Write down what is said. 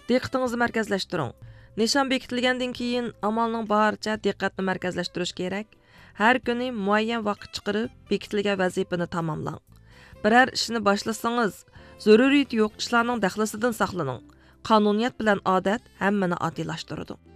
Diqqətinizə mərkəzləşdirin. Nişan bekitilgandan keyin amalning barcha diqqətni mərkəzləşdirish kerak. Hər kuni muayyan vaqt chiqarib bekitilgan vazifani tamomlang. Birər ishni boshlasangiz, zaruriyati yo'q ishlarning daxlisidan saqlaning. Qonuniyat bilan odat hammani oddiylashtiradi.